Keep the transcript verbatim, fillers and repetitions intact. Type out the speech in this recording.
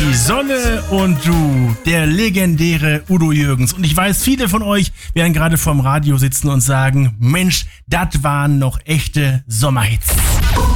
Die Sonne und du, der legendäre Udo Jürgens. Und ich weiß, viele von euch werden gerade vorm Radio sitzen und sagen, Mensch, das waren noch echte Sommerhits.